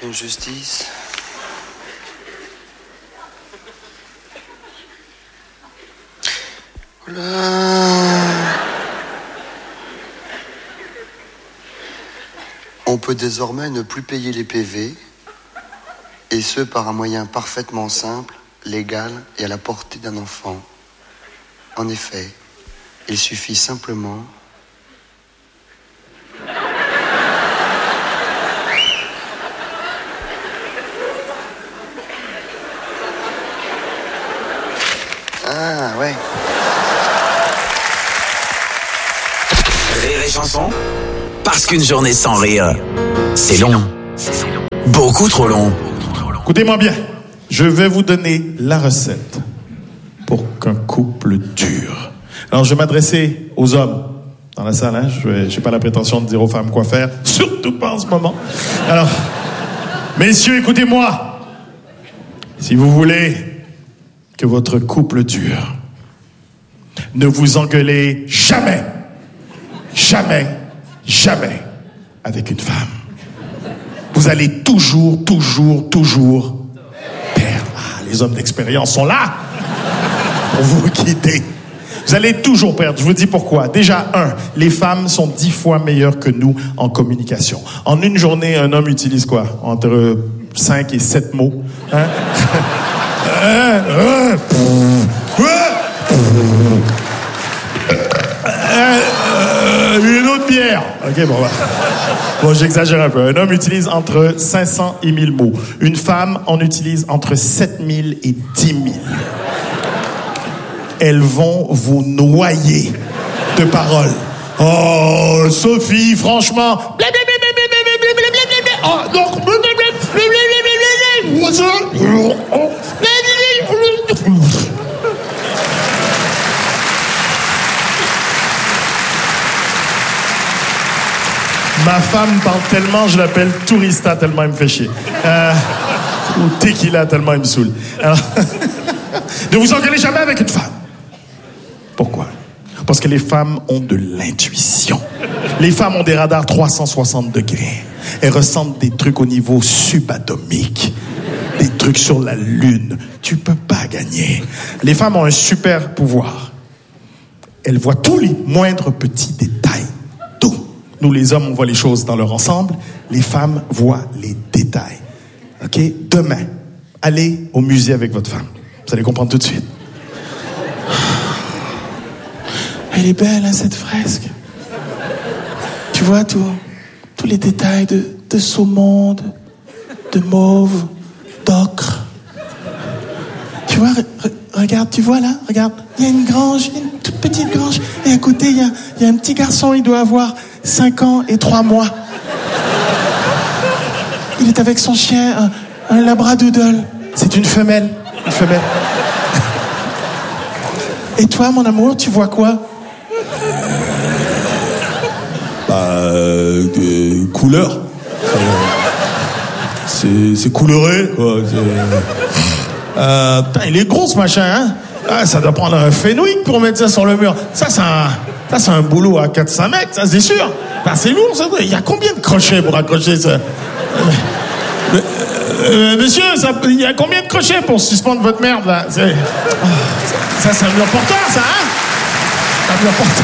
Une justice. On peut désormais ne plus payer les PV, et ce par un moyen parfaitement simple, légal et à la portée d'un enfant. En effet, il suffit simplement... Ah, ouais. Rire et chanson, parce qu'une journée sans rire, c'est long. Beaucoup trop long. Écoutez-moi bien, je vais vous donner la recette pour qu'un couple dure. Alors, je vais m'adresser aux hommes dans la salle. Je n'ai pas la prétention de dire aux femmes quoi faire, surtout pas en ce moment. Alors, messieurs, écoutez-moi. Si vous voulez que votre couple dure, ne vous engueulez jamais, jamais, jamais avec une femme. Vous allez toujours perdre. Ah, les hommes d'expérience sont là pour vous guider. Vous allez toujours perdre. Je vous dis pourquoi. Déjà, les femmes sont 10 fois meilleures que nous en communication. En une journée, un homme utilise quoi? Entre 5 et 7 mots. Hein? Une autre bière. Ok, bon, j'exagère un peu. Un homme utilise entre 500 et 1000 mots. Une femme en utilise entre 7000 et 10 000. Elles vont vous noyer de paroles. Oh, Sophie, franchement. Oh, donc. Ma femme parle tellement, je l'appelle Tourista tellement elle me fait chier. Ou Tequila tellement elle me saoule. Alors, ne vous engueulez jamais avec une femme. Pourquoi? Parce que les femmes ont de l'intuition. Les femmes ont des radars 360 degrés. Elles ressentent des trucs au niveau subatomique. Des trucs sur la lune. Tu peux pas gagner. Les femmes ont un super pouvoir. Elles voient tous les moindres petits détails. Tout. Nous, les hommes, on voit les choses dans leur ensemble. Les femmes voient les détails. OK? Demain, allez au musée avec votre femme. Vous allez comprendre tout de suite. Elle est belle, hein, cette fresque. Tu vois tous les détails de saumon, de mauve, d'ocre. Tu vois, regarde, tu vois là, regarde. Il y a une grange, une toute petite grange. Et à côté, il y a un petit garçon, il doit avoir 5 ans et 3 mois. Il est avec son chien, un labradoodle. C'est une femelle. Une femelle. Et toi, mon amour, tu vois quoi? Couleur. C'est couleuré, quoi. Putain, il est gros, ce machin, hein? Ah, ça doit prendre un Fenwick pour mettre ça sur le mur. Ça, c'est un boulot à 400 mètres, ça, c'est sûr. Ben, c'est lourd, ça. Il y a combien de crochets pour accrocher ça? Monsieur, il y a combien de crochets pour suspendre votre merde, là? Ça, c'est un mur porteur, ça, hein? Un mur porteur.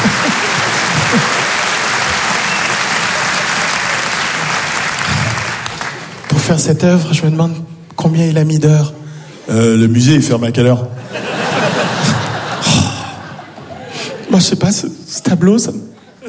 Pour faire cette œuvre, je me demande combien il a mis d'heures. Le musée, il ferme à quelle heure? Moi, je sais pas, ce tableau, ça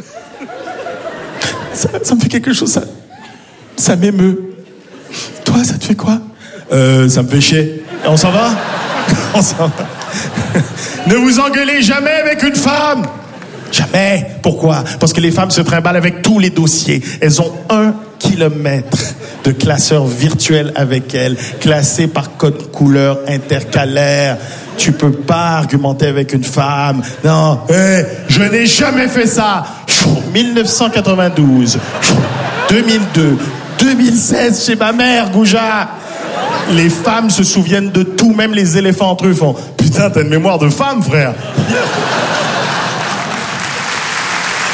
me fait quelque chose, ça m'émeut. Toi, ça te fait quoi? Ça me fait chier. On s'en va? On s'en va. Ne vous engueulez jamais avec une femme. Jamais. Pourquoi? Parce que les femmes se trimballent avec tous les dossiers. Elles ont 1 kilomètre de classeur virtuel avec elles, classé par code couleur intercalaire. Tu peux pas argumenter avec une femme. Non, je n'ai jamais fait ça. 1992, 2002, 2016 chez ma mère, Gouja. Les femmes se souviennent de tout, même les éléphants entre eux font. Putain, t'as une mémoire de femme, frère.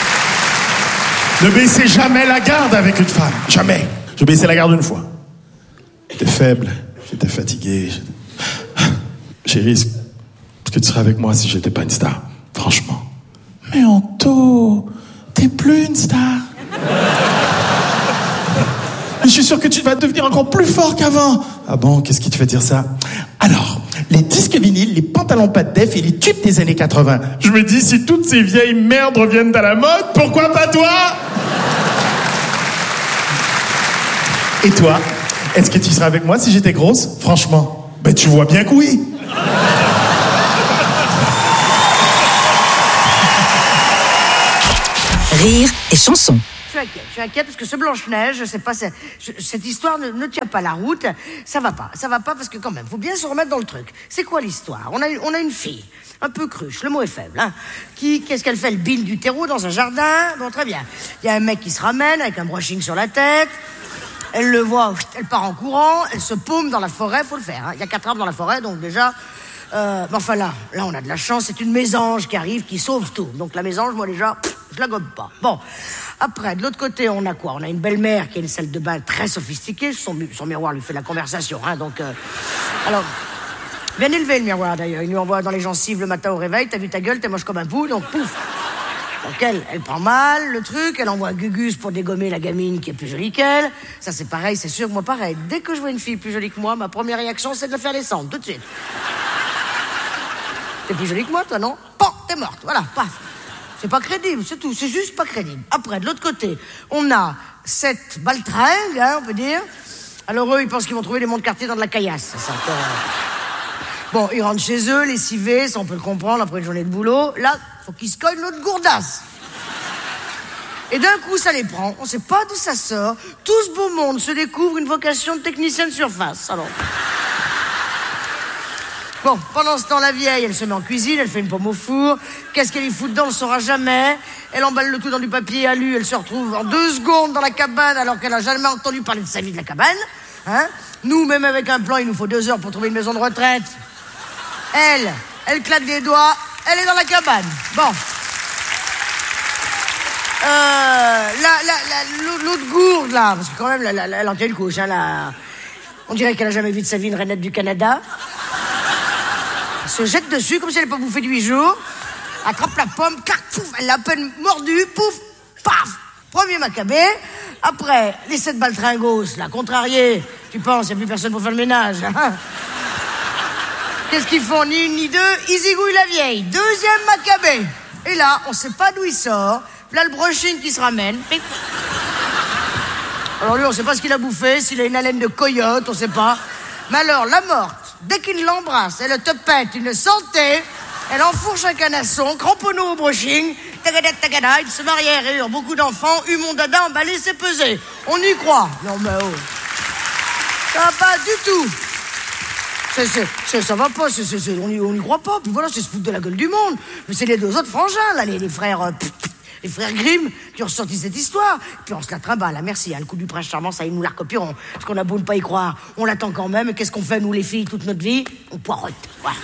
Ne baissez jamais la garde avec une femme. Jamais. Je baissais la garde une fois. J'étais faible, j'étais fatigué. Chérie, est-ce que tu serais avec moi si j'étais pas une star? Franchement. Mais Anto, t'es plus une star. Mais je suis sûr que tu vas devenir encore plus fort qu'avant. Ah bon, qu'est-ce qui te fait dire ça? Alors, les disques vinyles, les pantalons pas de def et les tubes des années 80. Je me dis, si toutes ces vieilles merdes reviennent à la mode, pourquoi pas toi? Et toi, est-ce que tu seras avec moi si j'étais grosse? Franchement, ben tu vois bien que oui. Rire et chanson. Je suis inquiète parce que ce Blanche-Neige, je sais pas, cette histoire ne tient pas la route. Ça va pas parce que quand même, faut bien se remettre dans le truc. C'est quoi l'histoire? On a une fille, un peu cruche, le mot est faible, hein, qu'est-ce qu'elle fait? Elle bine du terreau dans un jardin. Bon, très bien. Il y a un mec qui se ramène avec un brushing sur la tête. Elle le voit, elle part en courant, elle se paume dans la forêt, faut le faire. Hein. Il y a 4 arbres dans la forêt, donc déjà... mais enfin là, on a de la chance, c'est une mésange qui arrive, qui sauve tout. Donc la mésange, moi déjà, je la gobe pas. Bon, après, de l'autre côté, on a quoi? On a une belle-mère qui a une salle de bain très sophistiquée, son miroir lui fait la conversation, hein, donc... Alors, bien élevé le miroir d'ailleurs, il lui envoie dans les gencives le matin au réveil, t'as vu ta gueule, t'es moche comme un pou, donc pouf. Donc elle prend mal le truc, elle envoie Gugus pour dégommer la gamine qui est plus jolie qu'elle. Ça c'est pareil, c'est sûr que moi pareil. Dès que je vois une fille plus jolie que moi, ma première réaction c'est de la faire descendre, tout de suite. T'es plus jolie que moi, toi, non? Bon, t'es morte, voilà, paf. C'est pas crédible, c'est tout, c'est juste pas crédible. Après, de l'autre côté, on a cette baltringue, hein, on peut dire. Alors eux, ils pensent qu'ils vont trouver des monts de quartier dans de la caillasse. C'est encore... Bon, ils rentrent chez eux, lessivés, ça on peut le comprendre, après une journée de boulot. Là, faut qu'ils se cognent l'autre gourdasse. Et d'un coup, ça les prend, on sait pas d'où ça sort. Tout ce beau monde se découvre une vocation de technicien de surface, alors... Bon, pendant ce temps, la vieille, elle se met en cuisine, elle fait une pomme au four. Qu'est-ce qu'elle y fout dedans, on le saura jamais. Elle emballe le tout dans du papier alu, elle se retrouve en 2 secondes dans la cabane alors qu'elle a jamais entendu parler de sa vie de la cabane. Hein? Nous, même avec un plan, il nous faut 2 heures pour trouver une maison de retraite. Elle claque des doigts, elle est dans la cabane. Bon. L'autre gourde, là, parce que quand même, elle en tient une couche, hein, là. On dirait qu'elle a jamais vu de sa vie une rainette du Canada. Elle se jette dessus comme si elle n'avait pas bouffé de 8 jours. Attrape la pomme, clac, pouf, elle l'a à peine mordue, pouf, paf. Premier macabé. Après, les 7 baltringos, là, contrariés. Tu penses, il n'y a plus personne pour faire le ménage. Hein? Qu'est-ce qu'ils font? Ni une ni deux, ils zigouillent la vieille. 2e macabé. Et là, on ne sait pas d'où il sort. Là, le brushing qui se ramène. Alors lui, on ne sait pas ce qu'il a bouffé, s'il a une haleine de coyote, on ne sait pas. Mais alors, la morte, dès qu'il l'embrasse, elle te pète une santé, elle enfourche un canasson, cramponneau au brushing, tagada, tagada, il se marie à rire, beaucoup d'enfants, eu mon dada emballé, c'est pesé. On y croit. Non mais oh. Ça va pas du tout. Ça va pas, on y croit pas. Puis voilà, c'est se foutre de la gueule du monde. Mais c'est les 2 autres frangins, là, les frères... les frères Grimm qui ont ressorti cette histoire. Puis on se la trimballe, merci. Hein, le coup du prince charmant, ça, ils nous la recopieront. Parce qu'on a beau ne pas y croire, on l'attend quand même. Et qu'est-ce qu'on fait, nous, les filles, toute notre vie? On poireute. Voilà.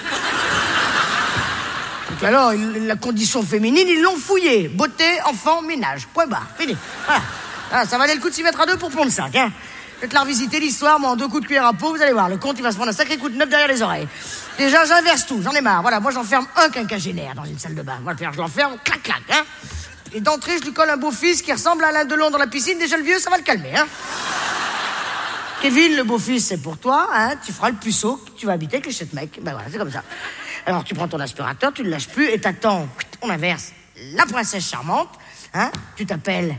Donc alors, la condition féminine, ils l'ont fouillée. Beauté, enfant, ménage. Point barre. Fini. Voilà. Ah, ça valait le coup de s'y mettre à 2 pour pondre 5. Hein. Faites la revisiter l'histoire, moi, en 2 coups de cuillère à peau, vous allez voir. Le compte, il va se prendre un sacré coup de neuf derrière les oreilles. Déjà, j'inverse tout. J'en ai marre. Voilà, moi, j'enferme un quinquagénaire dans une salle de bain. Voilà, je l'enferme, clac, clac, hein. Et d'entrée, je lui colle un beau-fils qui ressemble à Alain Delon dans la piscine. Déjà, le vieux, ça va le calmer, hein. Kevin, le beau-fils, c'est pour toi, hein. Tu feras le puceau, tu vas habiter avec les 7 mecs. Ben voilà, c'est comme ça. Alors, tu prends ton aspirateur, tu le lâches plus et t'attends. On inverse. La princesse charmante, hein. Tu t'appelles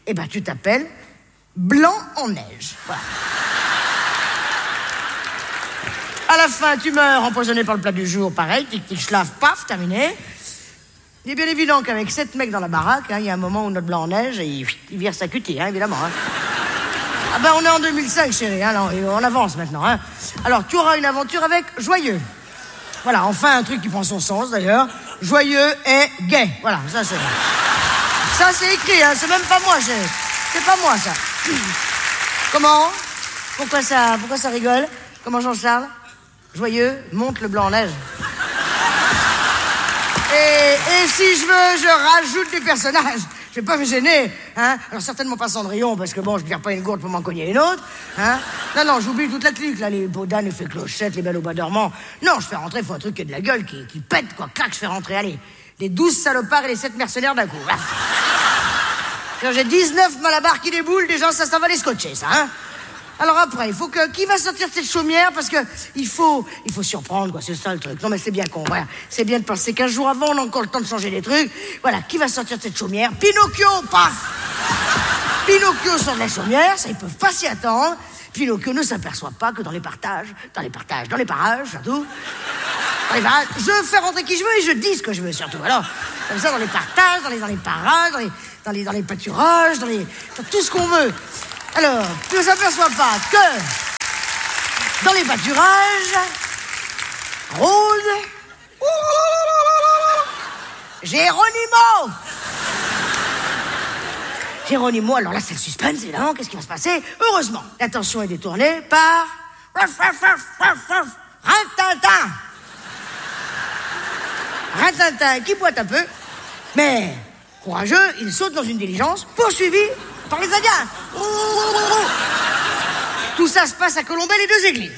Blanc en neige. Voilà. À la fin, tu meurs empoisonné par le plat du jour. Pareil, tic-tic, schlaf, paf, terminé. Il est bien évident qu'avec 7 mecs dans la baraque, hein, il y a un moment où notre Blanc en neige, il vire sa cutie, hein, évidemment. Hein. Ah ben, on est en 2005, chérie, hein, alors, on avance maintenant. Hein. Alors, tu auras une aventure avec Joyeux. Voilà, enfin, un truc qui prend son sens, d'ailleurs. Joyeux et gay. Voilà, ça, c'est écrit, hein, c'est même pas moi, chérie. C'est pas moi, ça. Comment? Pourquoi ça rigole? Comment, Jean-Charles? Joyeux, monte le Blanc en neige. Et si je veux, je rajoute des personnages. Je vais pas me gêner, hein. Alors certainement pas Cendrillon, parce que bon, je ne pas une gourde pour m'en cogner une autre, hein. Non, j'oublie toute la clique, là, les Baudin, les Fées Clochettes, les Belles au Bois dormant. Non, je fais rentrer, faut un truc qui a de la gueule, qui pète, quoi. Clac, je fais rentrer, allez. Les 12 salopards et les 7 mercenaires d'un coup. J'ai 19 malabars qui déboulent, déjà, ça va les scotcher, ça, hein. Alors après, il faut que... Qui va sortir de cette chaumière? Parce que il faut surprendre, quoi, c'est ça le truc. Non, mais c'est bien con, voilà. C'est bien de penser qu'15 jours avant, on a encore le temps de changer les trucs. Voilà, qui va sortir de cette chaumière? Pinocchio, paf! Pinocchio sort de la chaumière, ça, ils peuvent pas s'y attendre. Pinocchio ne s'aperçoit pas que dans les parages, surtout... Dans les parages, je fais rentrer qui je veux et je dis ce que je veux, surtout. Alors, comme ça, dans les partages, dans les parages, dans les pâturages, dans tout ce qu'on veut. Alors, tu ne s'aperçois pas que dans les pâturages rôde Géronimo, alors là c'est le suspense, évidemment, qu'est-ce qui va se passer? Heureusement, l'attention est détournée par Rintintin qui boite un peu, mais courageux, il saute dans une diligence poursuivi par les Indiens. Tout ça se passe à Colombey, les 2 églises.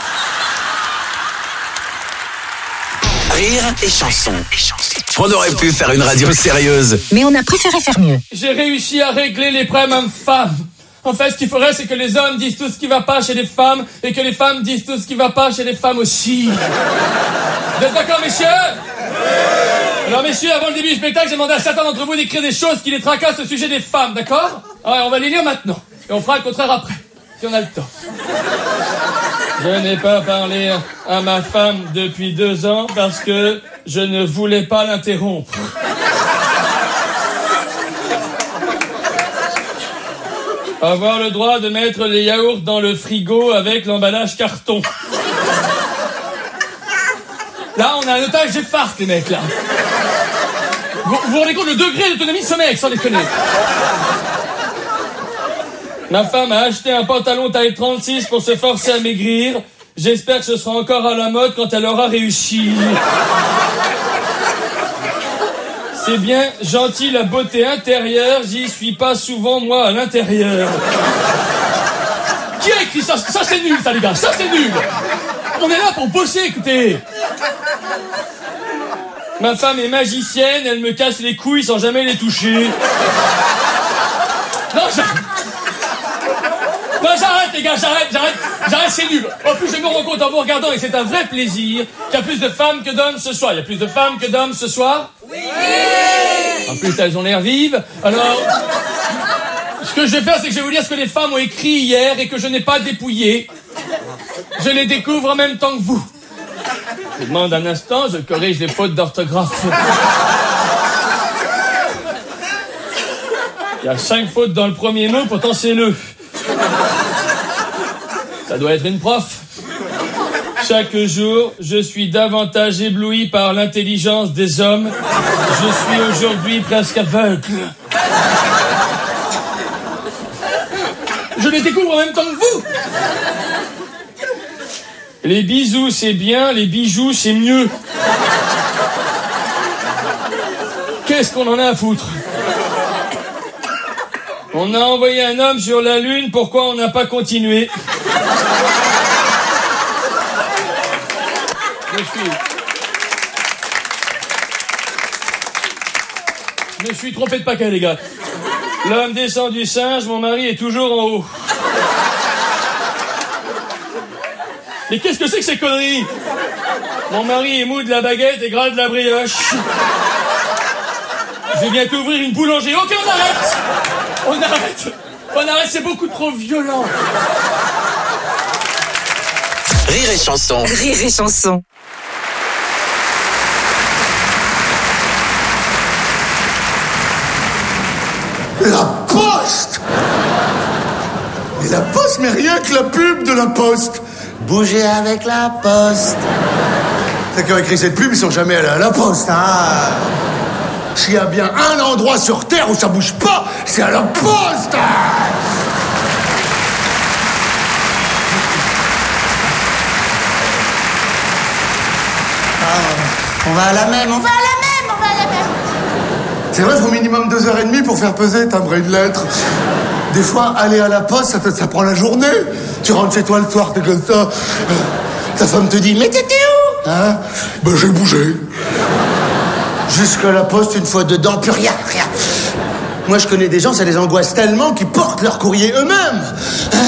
Rire et chanson. On aurait pu faire une radio sérieuse, mais on a préféré faire mieux. J'ai réussi à régler les problèmes hommes-femmes. En fait, ce qu'il faudrait, c'est que les hommes disent tout ce qui va pas chez les femmes et que les femmes disent tout ce qui va pas chez les femmes aussi. Vous êtes d'accord, messieurs? Alors, messieurs, avant le début du spectacle, j'ai demandé à certains d'entre vous d'écrire des choses qui les tracassent au sujet des femmes, d'accord? Ouais, on va les lire maintenant. Et on fera le contraire après, si on a le temps. Je n'ai pas parlé à ma femme depuis 2 ans parce que je ne voulais pas l'interrompre. Avoir le droit de mettre les yaourts dans le frigo avec l'emballage carton. Là, on a un otage des farces, les mecs, là. Vous vous rendez compte le degré d'autonomie de ce mec, sans déconner. Ma femme a acheté un pantalon taille 36 pour se forcer à maigrir. J'espère que ce sera encore à la mode quand elle aura réussi. C'est bien gentil la beauté intérieure, j'y suis pas souvent moi à l'intérieur. Qui a écrit ça? Ça c'est nul, ça les gars, ça c'est nul. On est là pour bosser, écoutez. Ma femme est magicienne, elle me casse les couilles sans jamais les toucher. Non, j'arrête les gars, j'arrête, c'est nul. En plus, je me rends compte en vous regardant, et c'est un vrai plaisir, qu'il y a plus de femmes que d'hommes ce soir. Il y a plus de femmes que d'hommes ce soir? Oui. En plus, elles ont l'air vives. Alors, ce que je vais faire, c'est que je vais vous lire ce que les femmes ont écrit hier et que je n'ai pas dépouillé. Je les découvre en même temps que vous. Je demande un instant, je corrige les fautes d'orthographe. Il y a 5 fautes dans le premier mot, pourtant c'est le. Ça doit être une prof. Chaque jour, je suis davantage ébloui par l'intelligence des hommes. Je suis aujourd'hui presque aveugle. Je les découvre en même temps que vous. Les bisous, c'est bien, les bijoux, c'est mieux. Qu'est-ce qu'on en a à foutre? On a envoyé un homme sur la Lune, pourquoi on n'a pas continué? Je me suis trompé de paquet, les gars. L'homme descend du singe, mon mari est toujours en haut. Mais qu'est-ce que c'est que ces conneries? Mon mari est mou de la baguette et gras de la brioche. Je vais bientôt ouvrir une boulangerie. Ok, on arrête, c'est beaucoup trop violent. Rire et chanson. Rire et chanson. La Poste! Mais la Poste, mais rien que la pub de la Poste! Bougez avec la Poste! Ceux qui ont écrit cette pub, ils sont jamais allés à la Poste, hein? S'il y a bien un endroit sur Terre où ça bouge pas, c'est à la Poste! On va à la même. C'est vrai, il faut minimum 2h30 pour faire peser, timbrer une lettre. Des fois, aller à la poste, ça prend la journée. Tu rentres chez toi le soir, t'es comme ça. Ta femme te dit, mais t'étais où? Hein? Ben, j'ai bougé. Jusqu'à la poste, une fois dedans, plus rien. Moi, je connais des gens, ça les angoisse tellement qu'ils portent leur courrier eux-mêmes.